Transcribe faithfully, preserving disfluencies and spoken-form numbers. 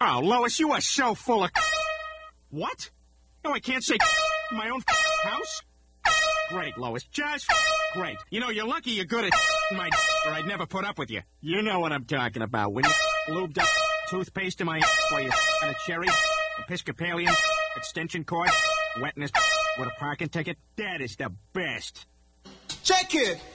Oh, Lois, you are so full of... What? No, I can't say in my own house? Great, Lois. Just great. You know, you're lucky you're good at my... or I'd never put up with you. You know what I'm talking about. When you lubed up toothpaste in my... while you and a cherry, Episcopalian, extension cord, wetness with a parking ticket. That is the best. Check it!